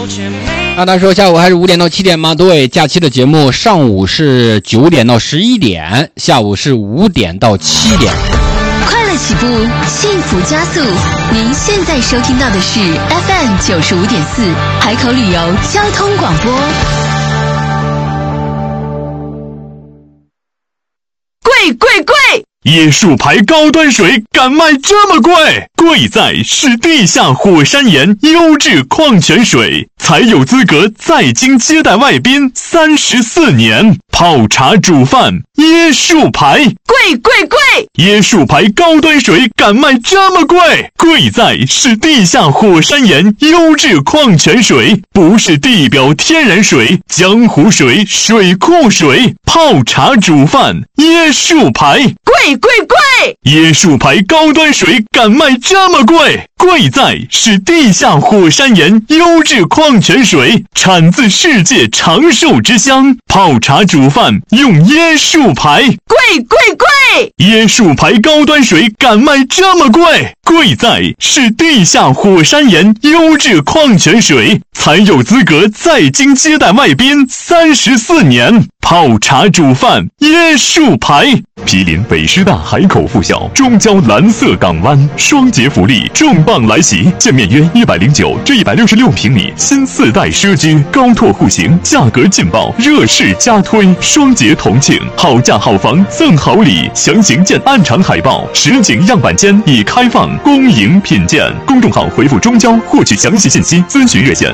大家说下午还是5点到7点吗？对，假期的节目上午是9点到11点，下午是5点到7点。 快乐起步，幸福加速。您现在收听到的是 FM 95.4海口旅游交通广播。贵！ 椰树牌高端水敢卖这么贵？贵在是地下火山岩优质矿泉水，才有资格在京接待外宾34年。泡茶煮饭，椰树牌，贵！椰树牌高端水敢卖这么贵？贵在是地下火山岩优质矿泉水，不是地表天然水、江湖水、水库水。泡茶煮饭，椰树牌，贵！椰树牌高端水敢卖这么贵？贵在是地下火山岩优质矿泉水，产自世界长寿之乡。泡茶煮饭用椰树牌，贵！椰树牌高端水敢卖这么贵？贵在是地下火山岩优质矿泉水，才有资格在京接待外宾34年。泡茶煮饭，椰树牌。毗邻北师大海口附小，中交蓝色港湾，双节福利重磅来袭，建面约109至166平米新4代奢居，高拓户型，价格劲爆，热市加推，双节同庆，好价好房赠好礼，详情见暗场海报。实景样板间已开放公营品鉴，公众号回复中交获取详细信息，咨询热线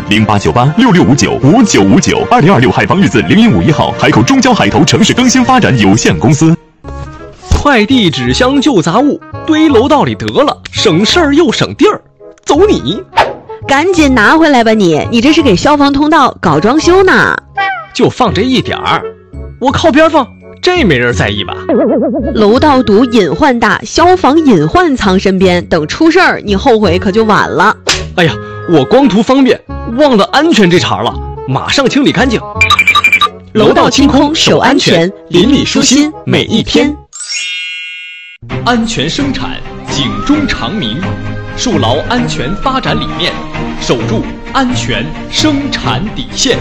089866595959，2026海防日子0151号，海口中交海投城市更新发展有限公司。 快递纸箱旧杂物堆楼道里得了，省事儿又省地儿，走你！ 赶紧拿回来吧你这是给消防通道搞装修呢。 就放这一点儿，我靠边放，这没人在意吧？ 楼道堵隐患大，消防隐患藏身边，等出事儿你后悔可就晚了。 哎呀，我光图方便忘了安全这茬了，马上清理干净。 楼道清空守安全，邻里舒心每一天。 安全生产，警钟长鸣，树牢安全发展理念，守住安全生产底线。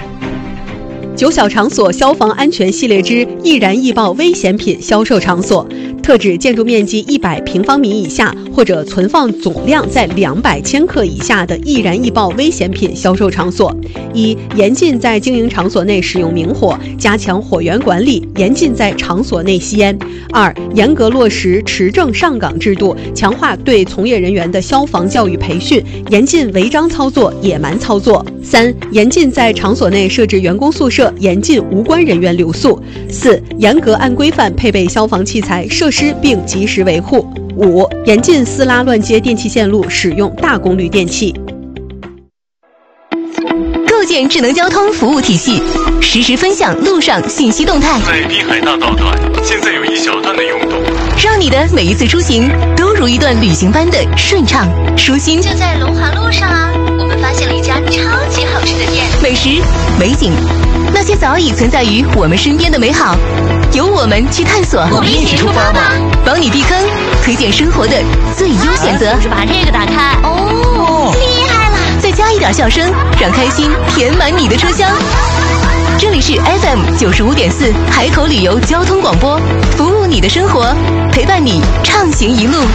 9小场所消防安全系列之易燃易爆危险品销售场所，特指建筑面积100平方米以下或者存放总量在200千克以下的易燃易爆危险品销售场所。一、严禁在经营场所内使用明火，加强火源管理，严禁在场所内吸烟。2、严格落实持证上岗制度，强化对从业人员的消防教育培训，严禁违章操作、野蛮操作。3、严禁在场所内设置员工宿舍，严禁无关人员留宿。4、严格按规范配备消防器材设施并及时维护。5、严禁撕拉乱接电气线路，使用大功率电器。 构建智能交通服务体系，实时分享路上信息动态。 在滨海大道段，现在有一小段的拥堵， 让你的每一次出行都如一段旅行般的顺畅舒心。 就在龙华路上啊，我们发现了一家超级好吃的店， 美食、美景，那些早已存在于我们身边的美好，由我们去探索。 我们一起出发吧， 帮你避坑，推荐生活的最优选择。 就是把这个打开哦，厉害了！ 再加一点笑声，让开心填满你的车厢。这里是 FM 95.4海口旅游交通广播，服务你的生活，陪伴你畅行一路。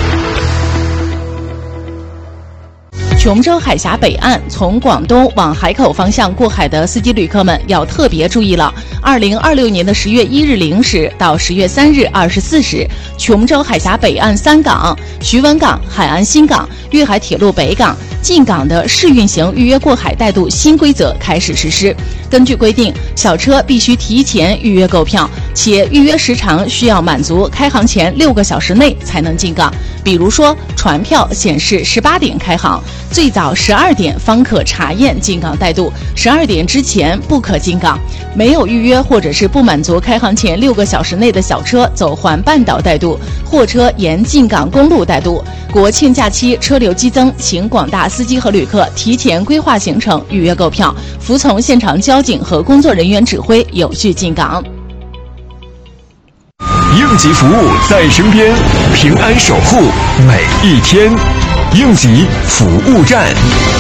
琼州海峡北岸从广东往海口方向过海的司机旅客们要特别注意了。2026年的10月1日0时到10月3日24时，琼州海峡北岸3港、徐闻港、海安新港、粤海铁路北港进港的试运行预约过海带渡新规则开始实施。根据规定，小车必须提前预约购票，且预约时长需要满足开航前6个小时内才能进港。比如说，船票显示18点开航，最早12点方可查验进港带渡，12点之前不可进港。没有预约或者是不满足开航前6个小时内的小车走环半岛带渡，货车沿进港公路带渡。国庆假期车流激增，请广大司机和旅客提前规划行程，预约购票，服从现场交警和工作人员指挥，有序进港。 应急服务在身边，平安守护每一天。应急服务站。